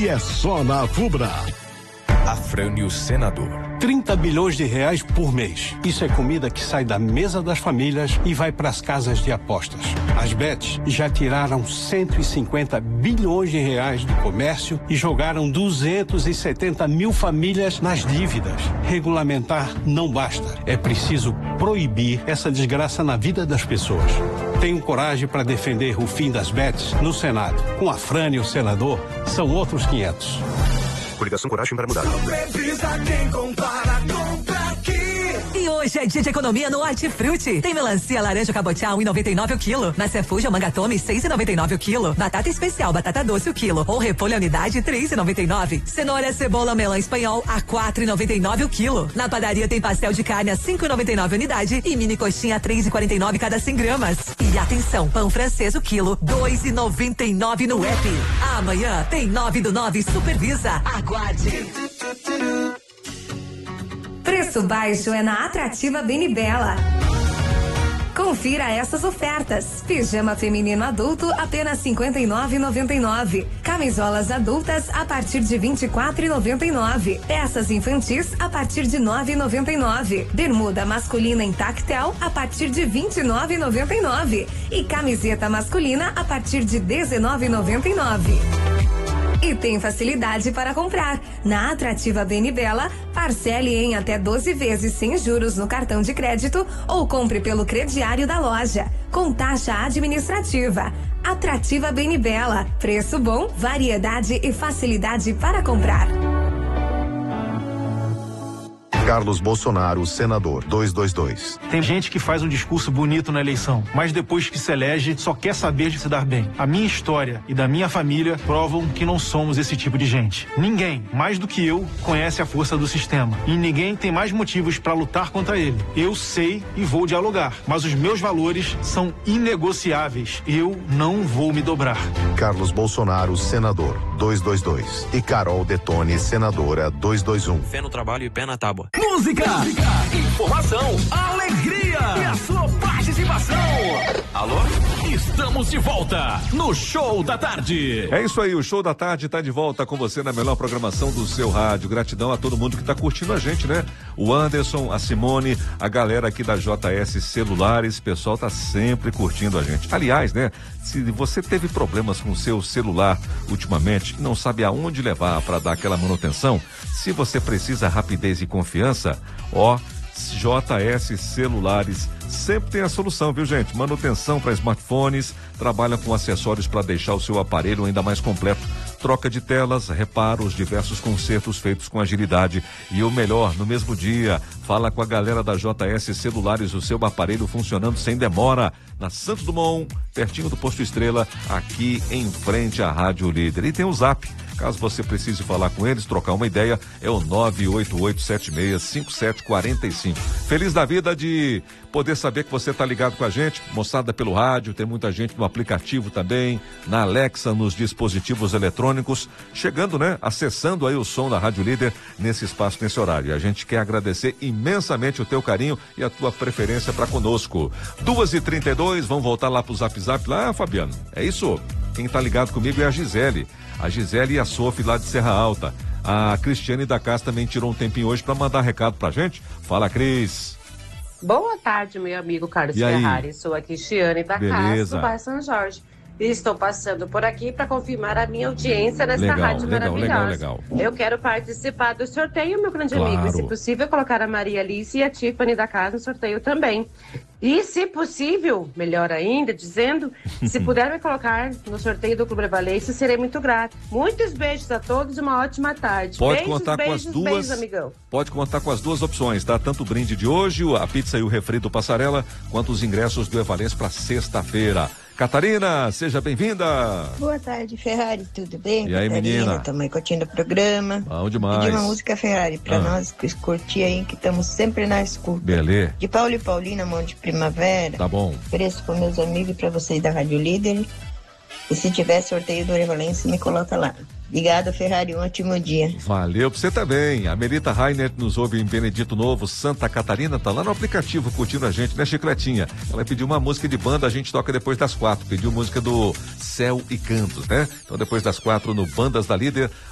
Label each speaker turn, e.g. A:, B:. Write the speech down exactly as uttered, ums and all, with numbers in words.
A: e é só na Fubra.
B: Afrânio Senador.
C: trinta bilhões de reais por mês. Isso é comida que sai da mesa das famílias e vai para as casas de apostas. As bets já tiraram cento e cinquenta bilhões de reais do comércio e jogaram duzentas e setenta mil famílias nas dívidas. Regulamentar não basta. É preciso proibir essa desgraça na vida das pessoas. Tenho coragem para defender o fim das bets no Senado. Com Afrânio Senador, são outros quinhentos.
D: Coligação Coragem para Mudar.
E: Quem compara, compra aqui.
F: E hoje é dia de economia no Hortifruti. Tem melancia laranja cabotiá um e noventa e nove o quilo. Maçã fuja mangatome seis e noventa e nove o quilo. Batata especial batata doce o quilo. Ou repolho a unidade três e noventa e nove. Cenoura, cebola, melão espanhol a quatro e noventa e nove o quilo. Na padaria tem pastel de carne a cinco e noventa e nove a unidade e mini coxinha a três e quarenta e nove cada cem gramas. E atenção, pão francês o quilo dois e noventa e nove no app. Amanhã tem nove do nove Supervisa. Aguarde.
G: Preço baixo é na Atrativa Benibela. Confira essas ofertas. Pijama feminino adulto apenas cinquenta e nove reais e noventa e nove centavos. Camisolas adultas a partir de vinte e quatro reais e noventa e nove centavos. Peças infantis a partir de nove reais e noventa e nove centavos. Bermuda masculina em tactel a partir de vinte e nove reais e noventa e nove centavos. E camiseta masculina a partir de dezenove reais e noventa e nove centavos. E tem facilidade para comprar. Na Atrativa Benibela, parcele em até doze vezes sem juros no cartão de crédito ou compre pelo crediário da loja, com taxa administrativa. Atrativa Benibela, preço bom, variedade e facilidade para comprar.
H: Carlos Bolsonaro, senador, duzentos e vinte e dois.
I: Tem gente que faz um discurso bonito na eleição, mas depois que se elege, só quer saber de se dar bem. A minha história e da minha família provam que não somos esse tipo de gente. Ninguém, mais do que eu, conhece a força do sistema. E ninguém tem mais motivos para lutar contra ele. Eu sei e vou dialogar, mas os meus valores são inegociáveis. Eu não vou me dobrar.
H: Carlos Bolsonaro, senador, duzentos e vinte e dois. E Carol Detone, senadora, duzentos e vinte e um.
J: Fé no trabalho e pé na tábua.
E: Música, Música, informação, alegria e a sua participação.
J: Alô?
E: Estamos de volta no Show da Tarde.
K: É isso aí, o Show da Tarde está de volta com você na melhor programação do seu rádio. Gratidão a todo mundo que está curtindo a gente, né? O Anderson, a Simone, a galera aqui da J S Celulares, o pessoal tá sempre curtindo a gente. Aliás, né? Se você teve problemas com o seu celular ultimamente, não sabe aonde levar para dar aquela manutenção, se você precisa rapidez e confiança, ó, J S Celulares sempre tem a solução, viu, gente? Manutenção para smartphones, trabalha com acessórios para deixar o seu aparelho ainda mais completo. Troca de telas, reparos, diversos consertos feitos com agilidade. E o melhor, no mesmo dia, fala com a galera da J S Celulares, o seu aparelho funcionando sem demora. Na Santos Dumont, pertinho do Posto Estrela, aqui em frente à Rádio Líder. E tem o Zap. Caso você precise falar com eles, trocar uma ideia, é o nove oito oito sete seis cinco sete quatro cinco. Feliz da vida de poder saber que você está ligado com a gente, moçada pelo rádio, tem muita gente no aplicativo também, na Alexa, nos dispositivos eletrônicos, chegando, né? Acessando aí o som da Rádio Líder nesse espaço, nesse horário. E a gente quer agradecer imensamente o teu carinho e a tua preferência para conosco. duas e trinta e dois, vamos voltar lá pro Zap Zap lá, Fabiano? É isso? Quem tá ligado comigo é a Gisele. A Gisele e a Sophie lá de Serra Alta. A Cristiane da Casa também tirou um tempinho hoje para mandar recado pra gente. Fala, Cris.
L: Boa tarde, meu amigo Carlos
K: E
L: Ferrari.
K: aí?
L: Sou a Cristiane da
K: Beleza.
L: Casa do bairro São Jorge. E estou passando por aqui para confirmar a minha audiência nessa
K: Legal,
L: rádio
K: legal,
L: maravilhosa.
K: legal, legal.
L: Eu quero participar do sorteio, meu grande
K: Claro.
L: amigo. E, se possível, colocar a Maria Alice e a Tiffany da Casa no sorteio também. E, se possível, melhor ainda, dizendo, se puder me colocar no sorteio do Clube Valência, serei muito grato. Muitos beijos a todos e uma ótima tarde.
K: Pode
L: beijos,
K: contar
L: beijos,
K: com as duas.
L: beijos, amigão.
K: Pode contar com as duas opções, tá? Tanto o brinde de hoje, a pizza e o refri do Passarela, quanto os ingressos do Evalência para sexta-feira. Catarina, seja bem-vinda.
M: Boa tarde, Ferrari, tudo bem?
K: E aí,
M: Catarina,
K: menina?
M: Estamos aí curtindo o programa.
K: Bom demais.
M: Pedir uma música Ferrari pra
K: Ah.
M: nós curtir aí, que estamos sempre na escuta.
K: Belê.
M: De Paulo e Paulina, Mão de Primavera.
K: Tá bom.
M: Ofereço para meus amigos e para vocês da Rádio Líder. E se tiver sorteio do Evalência, me coloca lá. Obrigada, Ferrari, um ótimo dia.
K: Valeu pra você também. A Melita Rainer nos ouve em Benedito Novo, Santa Catarina, tá lá no aplicativo curtindo a gente, né, Chicletinha? Ela pediu uma música de banda, a gente toca depois das quatro. Pediu música do Céu e Cantos, né? Então depois das quatro no Bandas da Líder,